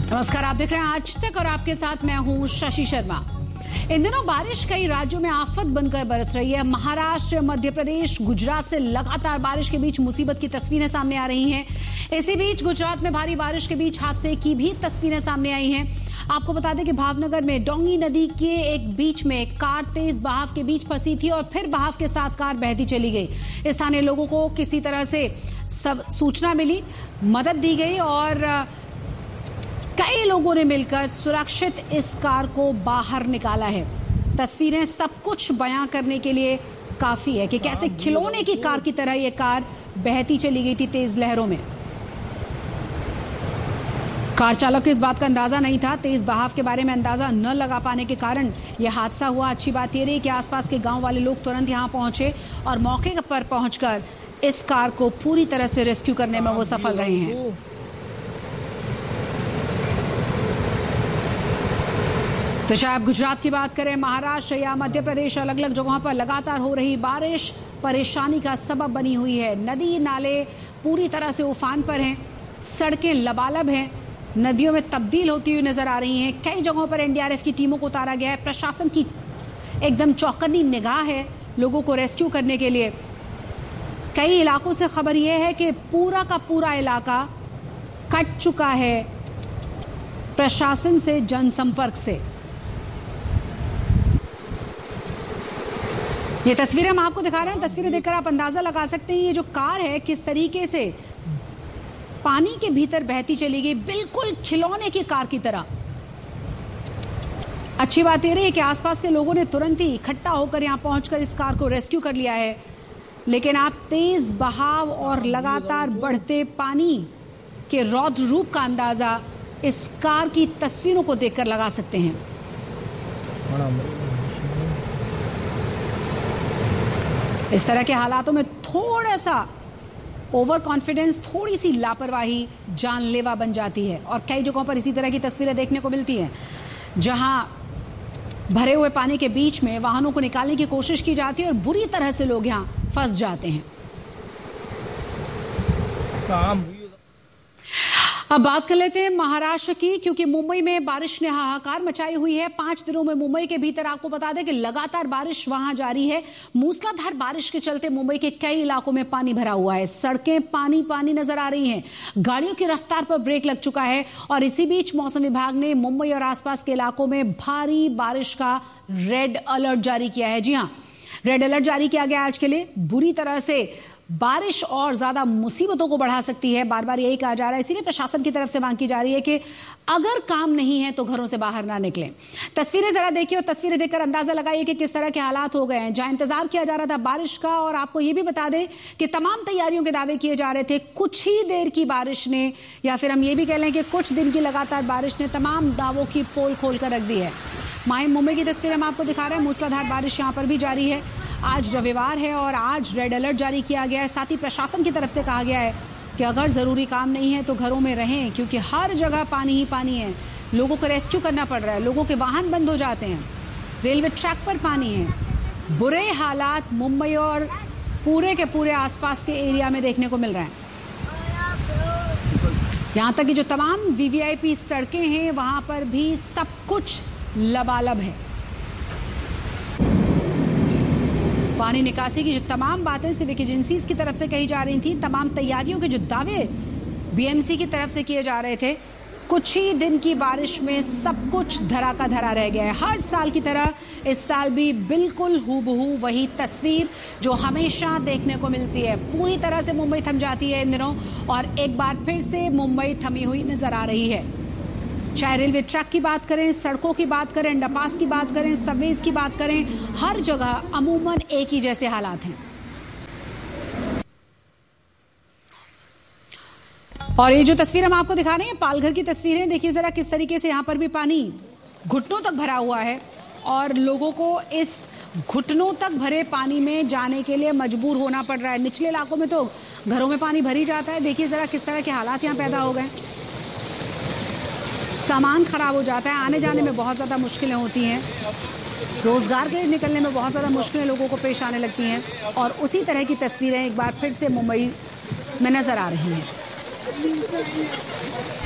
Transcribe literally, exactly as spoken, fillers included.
नमस्कार, आप देख रहे हैं आज तक और आपके साथ मैं हूं शशि शर्मा। इन दिनों बारिश कई राज्यों में आफत बनकर बरस रही है। महाराष्ट्र, मध्य प्रदेश, गुजरात से लगातार बारिश के बीच मुसीबत की तस्वीरें सामने आ रही हैं। इसी बीच गुजरात में भारी बारिश के बीच हादसे की भी तस्वीरें सामने आई हैं। आपको बता दें कि भावनगर में डोंगी नदी के एक बीच में कार तेज बहाव के बीच फंसी थी और फिर बहाव के साथ कार बहती चली गई। स्थानीय लोगों को किसी तरह से सब सूचना मिली, मदद दी गई और कई लोगों ने मिलकर सुरक्षित इस कार को बाहर निकाला है। तस्वीरें सब कुछ बयां करने के लिए काफी है कि कैसे खिलौने की कार की तरह ये कार बहती चली गई थी तेज लहरों में। कार चालक को इस बात का अंदाजा नहीं था, तेज बहाव के बारे में अंदाजा न लगा पाने के कारण यह हादसा हुआ। अच्छी बात यह रही कि आसपास के गांव वाले लोग तुरंत यहां पहुंचे और मौके पर पहुंचकर इस कार को पूरी तरह से रेस्क्यू करने में वो सफल रहे हैं। तो चाहे आप गुजरात की बात करें, महाराष्ट्र या मध्य प्रदेश, अलग अलग जगहों पर लगातार हो रही बारिश परेशानी का सबब बनी हुई है। नदी नाले पूरी तरह से उफान पर हैं, सड़कें लबालब हैं, नदियों में तब्दील होती हुई नजर आ रही हैं। कई जगहों पर एनडीआरएफ की टीमों को उतारा गया है। प्रशासन की एकदम चौकन्नी निगाह है लोगों को रेस्क्यू करने के लिए। कई इलाकों से खबर यह है कि पूरा का पूरा इलाका कट चुका है प्रशासन से, जनसंपर्क से। ये तस्वीरें हम आपको दिखा रहे हैं। तस्वीरें देखकर आप अंदाजा लगा सकते हैं ये जो कार है किस तरीके से पानी के भीतर बहती चली गई, बिल्कुल खिलौने की कार की तरह। अच्छी बात यह रही है कि आसपास के लोगों ने तुरंत ही इकट्ठा होकर यहां पहुंचकर इस कार को रेस्क्यू कर लिया है। लेकिन आप तेज बहाव और लगातार बढ़ते पानी के रौद्र रूप का अंदाजा इस कार की तस्वीरों को देखकर लगा सकते हैं। इस तरह के हालातों में थोड़ा सा ओवर कॉन्फिडेंस, थोड़ी सी लापरवाही जानलेवा बन जाती है। और कई जगहों पर इसी तरह की तस्वीरें देखने को मिलती हैं जहां भरे हुए पानी के बीच में वाहनों को निकालने की कोशिश की जाती है और बुरी तरह से लोग यहां फंस जाते हैं। अब बात कर लेते हैं महाराष्ट्र की, क्योंकि मुंबई में बारिश ने हाहाकार मचाई हुई है। पांच दिनों में मुंबई के भीतर आपको बता दें कि लगातार बारिश वहां जारी है। मूसलाधार बारिश के चलते मुंबई के कई इलाकों में पानी भरा हुआ है। सड़कें पानी पानी नजर आ रही हैं। गाड़ियों की रफ्तार पर ब्रेक लग चुका है। और इसी बीच मौसम विभाग ने मुंबई और आसपास के इलाकों में भारी बारिश का रेड अलर्ट जारी किया है। जी हाँ, रेड अलर्ट जारी किया गया आज के लिए। बुरी तरह से बारिश और ज्यादा मुसीबतों को बढ़ा सकती है, बार बार यही कहा जा रहा है। इसीलिए प्रशासन की तरफ से मांग की जा रही है कि अगर काम नहीं है तो घरों से बाहर ना निकलें। तस्वीरें जरा देखिए और तस्वीरें देखकर अंदाजा लगाइए कि किस तरह के हालात हो गए हैं। जहां इंतजार किया जा रहा था बारिश का, और आपको यह भी बता दें कि तमाम तैयारियों के दावे किए जा रहे थे, कुछ ही देर की बारिश ने, या फिर हम ये भी कह लें कि कुछ दिन की लगातार बारिश ने तमाम दावों की पोल खोल कर रख दी है। माही मुंबई की तस्वीरें हम आपको दिखा रहे हैं। मूसलाधार बारिश यहां पर भी जारी है। आज रविवार है और आज रेड अलर्ट जारी किया गया है। साथ ही प्रशासन की तरफ से कहा गया है कि अगर जरूरी काम नहीं है तो घरों में रहें, क्योंकि हर जगह पानी ही पानी है। लोगों को रेस्क्यू करना पड़ रहा है, लोगों के वाहन बंद हो जाते हैं, रेलवे ट्रैक पर पानी है। बुरे हालात मुंबई और पूरे के पूरे आसपास के एरिया में देखने को मिल रहा है। यहां तक कि जो तमाम वीवीआईपी सड़कें हैं वहां पर भी सब कुछ लबालब है। पानी निकासी की जो तमाम बातें सिविक एजेंसीज की तरफ से कही जा रही थी, तमाम तैयारियों के जो दावे बीएमसी की तरफ से किए जा रहे थे, कुछ ही दिन की बारिश में सब कुछ धरा का धरा रह गया है। हर साल की तरह इस साल भी बिल्कुल हूबहू वही तस्वीर जो हमेशा देखने को मिलती है। पूरी तरह से मुंबई थम जाती है इन दिनों, और एक बार फिर से मुंबई थमी हुई नजर आ रही है। चाहे रेलवे ट्रैक की बात करें, सड़कों की बात करें, अंडरपास की बात करें, सबवेज की बात करें, हर जगह अमूमन एक ही जैसे हालात हैं। और ये जो तस्वीर हम आपको दिखा रहे हैं पालघर की तस्वीरें, देखिए जरा किस तरीके से यहां पर भी पानी घुटनों तक भरा हुआ है और लोगों को इस घुटनों तक भरे पानी में जाने के लिए मजबूर होना पड़ रहा है। निचले इलाकों में तो घरों में पानी भर ही जाता है। देखिए जरा किस तरह के हालात यहां पैदा हो गए। सामान खराब हो जाता है, आने जाने में बहुत ज़्यादा मुश्किलें होती हैं, रोज़गार के निकलने में बहुत ज़्यादा मुश्किलें लोगों को पेश आने लगती हैं। और उसी तरह की तस्वीरें एक बार फिर से मुंबई में नज़र आ रही हैं।